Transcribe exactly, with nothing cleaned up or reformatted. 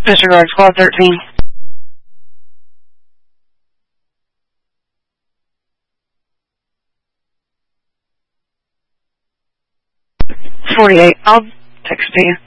Disregard squad thirteen. forty-eight. I'll text to you.